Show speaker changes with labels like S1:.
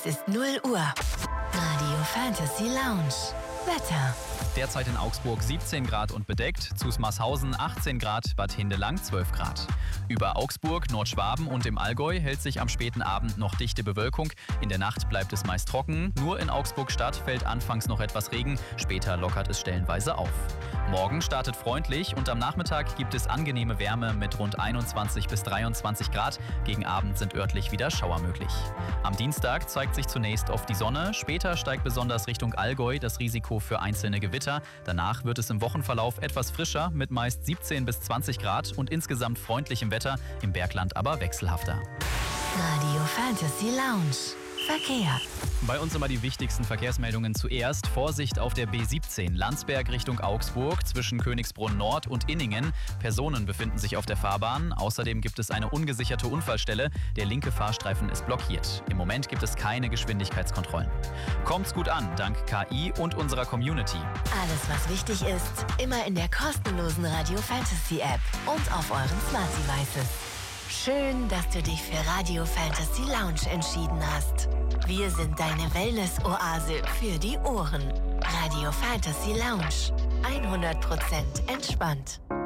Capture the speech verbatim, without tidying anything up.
S1: Es ist null Uhr. Radio Fantasy Lounge. Wetter.
S2: Derzeit in Augsburg siebzehn Grad und bedeckt, Zusmarshausen achtzehn Grad, Bad Hindelang zwölf Grad. Über Augsburg, Nordschwaben und im Allgäu hält sich am späten Abend noch dichte Bewölkung. In der Nacht bleibt es meist trocken. Nur in Augsburg-Stadt fällt anfangs noch etwas Regen, später lockert es stellenweise auf. Morgen startet freundlich und am Nachmittag gibt es angenehme Wärme mit rund einundzwanzig bis dreiundzwanzig Grad. Gegen Abend sind örtlich wieder Schauer möglich. Am Dienstag zeigt sich zunächst oft die Sonne, später steigt besonders Richtung Allgäu das Risiko für einzelne Gewitter. Danach wird es im Wochenverlauf etwas frischer mit meist siebzehn bis zwanzig Grad und insgesamt freundlichem Wetter, im Bergland aber wechselhafter.
S1: Radio Fantasy Lounge. Verkehr.
S2: Bei uns immer die wichtigsten Verkehrsmeldungen zuerst. Vorsicht auf der B siebzehn Landsberg Richtung Augsburg zwischen Königsbrunn Nord und Inningen. Personen befinden sich auf der Fahrbahn. Außerdem gibt es eine ungesicherte Unfallstelle. Der linke Fahrstreifen ist blockiert. Im Moment gibt es keine Geschwindigkeitskontrollen. Kommt's gut an, dank K I und unserer Community.
S1: Alles, was wichtig ist, immer in der kostenlosen Radio Fantasy App und auf euren Smart Devices. Schön, dass du dich für Radio Fantasy Lounge entschieden hast. Wir sind deine Wellness-Oase für die Ohren. Radio Fantasy Lounge. hundert Prozent entspannt.